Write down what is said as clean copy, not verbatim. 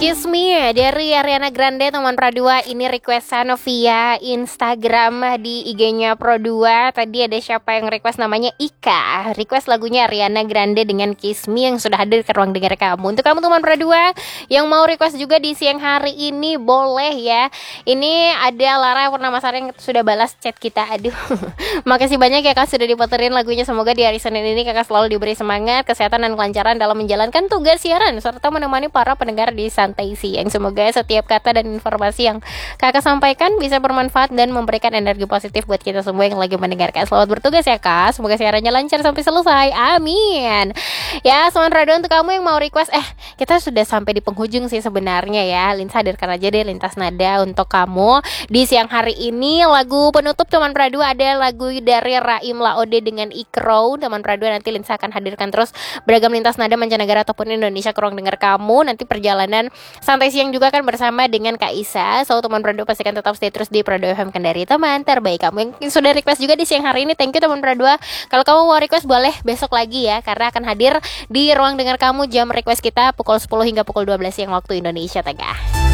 Kiss Me dari Ariana Grande teman Pro 2. Ini requestan via Instagram di IG-nya Pro 2. Tadi ada siapa yang request, namanya Ika. Request lagunya Ariana Grande dengan Kiss Me yang sudah hadir ke ruang dengar kamu. Untuk kamu teman Pro 2 yang mau request juga di siang hari ini boleh ya. Ini ada Lara Purnamasari yang sudah balas chat kita. Aduh. Makasih banyak ya Kak sudah diputerin lagunya. Semoga di hari Senin ini Kakak selalu diberi semangat, kesehatan dan kelancaran dalam menjalankan tugas siaran serta menemani para pendengar di Santai Siang. Semoga setiap kata dan informasi yang Kakak sampaikan bisa bermanfaat dan memberikan energi positif buat kita semua yang lagi mendengarkan. Selamat bertugas ya Kak. Semoga siarannya lancar sampai selesai. Amin. Ya, selamat radio untuk kamu yang mau request. Kita sudah sampai di penghujung sih sebenarnya ya. Lintas hadirkan aja deh lintas nada untuk kamu di siang hari ini. Lagu penutup teman Pradu ada lagu dari Raim Laode dengan Ikro. Teman Pradu nanti Lintas akan hadirkan terus beragam lintas nada mancanegara ataupun Indonesia ke ruang dengar kamu. Nanti perjalanan Santai Siang juga kan bersama dengan Kak Isa. So teman Pradu pastikan tetap stay terus di Pradu FM Kendari, teman terbaik kamu yang sudah request juga di siang hari ini. Thank you teman Pradu. Kalau kamu mau request boleh besok lagi ya, karena akan hadir di ruang dengar kamu jam request kita pukul 10 hingga pukul 12 siang waktu Indonesia Tengah.